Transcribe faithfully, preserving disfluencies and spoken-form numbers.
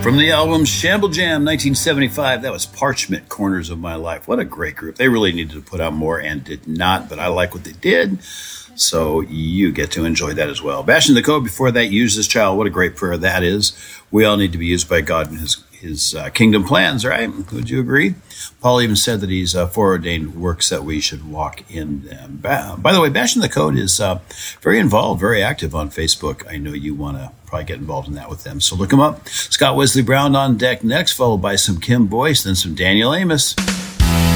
From the album Shamble Jam, nineteen seventy-five, that was Parchment, Corners of My Life. What a great group. They really needed to put out more and did not, but I like what they did, so you get to enjoy that as well. Bashing the Code before that, Use This Child. What a great prayer that is. We all need to be used by God and his, his uh, kingdom plans, right? Would you agree? Paul even said that he's uh, foreordained works that we should walk in them. By the way, Bashing the Code is uh, very involved, very active on Facebook. I know you want to probably get involved in that with them, so look them up. Scott Wesley Brown on deck next, followed by some Kim Boyce, then some Daniel Amos.